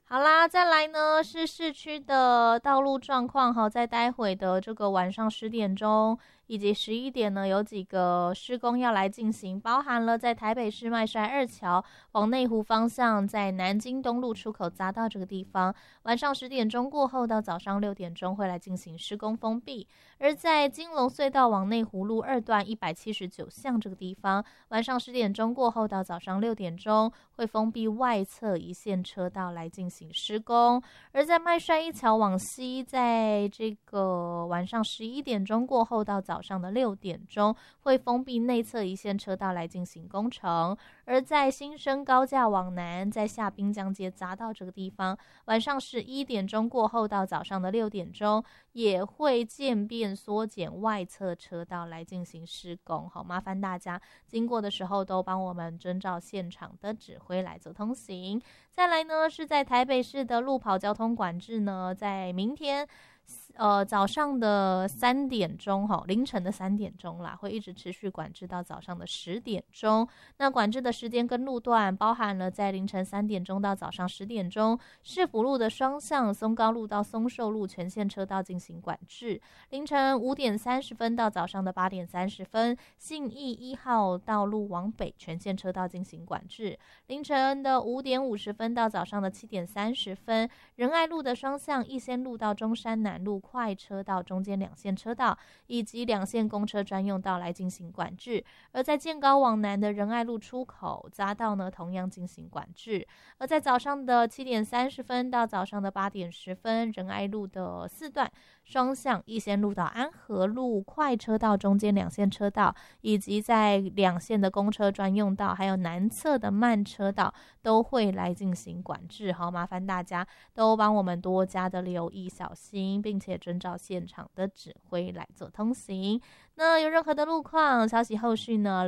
好啦，再来呢是市区的道路状况哈，在待会的这个晚上10点钟以及11点呢，有几个施工要来进行，包含了在台北市麦帅二桥往内湖方向，在南京东路出口匝道这个地方，晚上10点钟过后到早上6点钟会来进行施工封闭。而在金龙隧道往内湖路2段179巷这个地方，晚上10点钟过后到早上6点钟会封闭外侧一线车道来进行施工。而在麦帅一桥往西，在这个晚上11点钟过后到早上的6点钟会封闭内侧一线车道来进行工程。而在新生高架往南，在下滨江街匝道这个地方，晚上11点钟过后到早上的6点钟也会渐变缩减外侧车道来进行施工。好，麻烦大家经过的时候都帮我们遵照现场的指挥来做通行。再来呢，是在台北市的路跑交通管制呢，在明天早上的3点钟凌晨的3点钟啦，会一直持续管制到早上的10点钟。那管制的时间跟路段包含了在凌晨3点钟到早上10点钟，市府路的双向松高路到松寿路全线车道进行管制；凌晨5点30分到早上的8点30分，信义1号道路往北全线车道进行管制；凌晨的5点50分到早上的7点30分，仁爱路的双向逸仙路到中山南路快车道中间2线车道以及2线公车专用道来进行管制。而在建高往南的仁爱路出口匝道呢，同样进行管制。而在早上的7点30分到早上的8点10分，仁爱路的4段双向逸仙路到安和路快车道中间2线车道，以及在2线的公车专用道还有南侧的慢车道都会来进行管制。好，麻烦大家都帮我们多加的留意小心，并且遵照现场的指挥来做通行。那有任何的路况消息，后续呢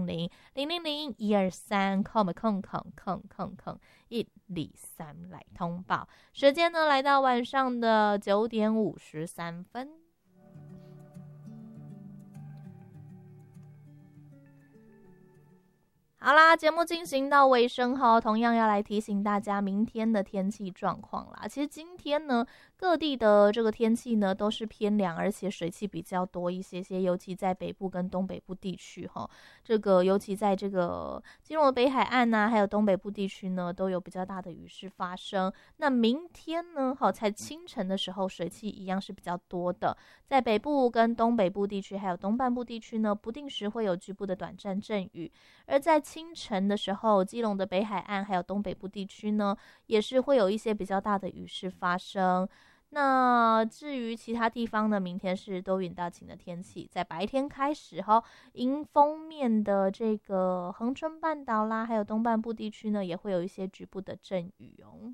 0800-000-123123来通报。时间呢来到晚上的9点53分。好啦，节目进行到尾声后，同样要来提醒大家明天的天气状况啦。其实今天呢，各地的这个天气呢都是偏凉，而且水汽比较多一些些，尤其在北部跟东北部地区哈。这个尤其在这个基隆的北海岸啊，还有东北部地区呢，都有比较大的雨势发生。那明天呢，在清晨的时候，水汽一样是比较多的，在北部跟东北部地区，还有东半部地区呢，不定时会有局部的短暂阵雨。而在清晨的时候，基隆的北海岸还有东北部地区呢，也是会有一些比较大的雨势发生。那至于其他地方呢，明天是多云到晴的天气，在白天开始迎风面的这个恒春半岛啦，还有东半部地区呢，也会有一些局部的阵雨哦。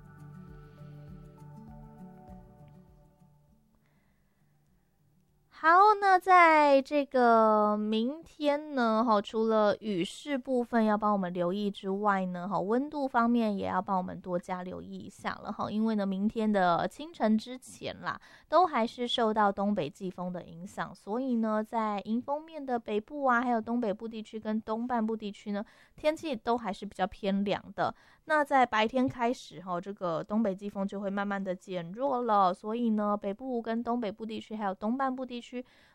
好，那在这个明天呢，除了雨势部分要帮我们留意之外呢，温度方面也要帮我们多加留意一下了哈。因为呢，明天的清晨之前啦，都还是受到东北季风的影响，所以呢，在迎风面的北部啊，还有东北部地区跟东半部地区呢，天气都还是比较偏凉的。那在白天开始这个东北季风就会慢慢的减弱了，所以呢，北部跟东北部地区还有东半部地区